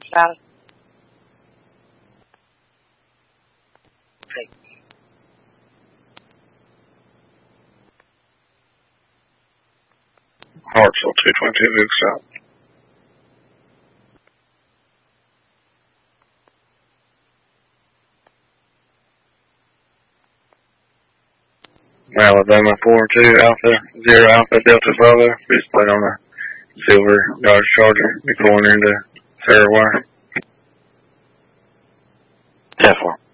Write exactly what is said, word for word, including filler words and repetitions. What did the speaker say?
Got it. Hartsville two twenty-two, Luke South. Alabama four two, Alpha, zero Alpha, Delta Bravo. Please plate on the silver Dodge Charger. Be pulling into Sarah Wire. ten four.